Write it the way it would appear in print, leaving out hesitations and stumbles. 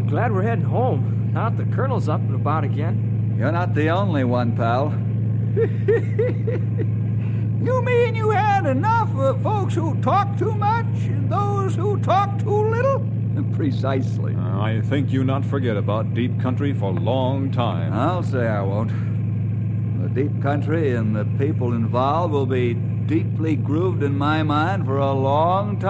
glad we're heading home. Now that the Colonel's up and about again. You're not the only one, pal. You mean you had enough of folks who talk too much and those who talk too little? Precisely. I think you not forget about deep country for a long time. I'll say I won't. The deep country and the people involved will be deeply grooved in my mind for a long time.